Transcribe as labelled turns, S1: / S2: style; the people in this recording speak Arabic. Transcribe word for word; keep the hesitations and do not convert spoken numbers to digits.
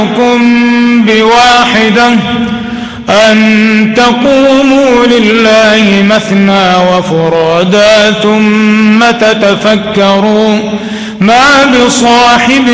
S1: بواحدة أن تقوموا لله مثنى وفرادا ثم تتفكروا ما بصاحب